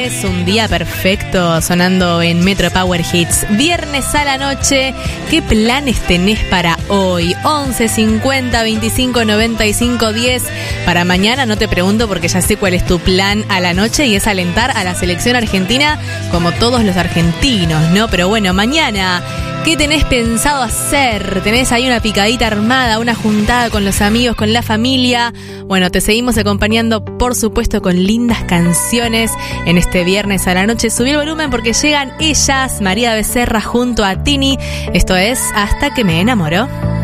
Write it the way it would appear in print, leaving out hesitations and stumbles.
es un día perfecto sonando en Metro Power Hits. Viernes a la noche, ¿qué planes tenés para hoy? 11 50 25 95 10. Para mañana no te pregunto porque ya sé cuál es tu plan a la noche y es alentar a la selección argentina como todos los argentinos, ¿no? Pero bueno, mañana, ¿qué tenés pensado hacer? ¿Tenés ahí una picadita armada, una juntada con los amigos, con la familia? Bueno, te seguimos acompañando, por supuesto, con lindas canciones en este viernes a la noche. Subí el volumen porque llegan ellas, María Becerra junto a Tini. Esto es Hasta que me enamoró.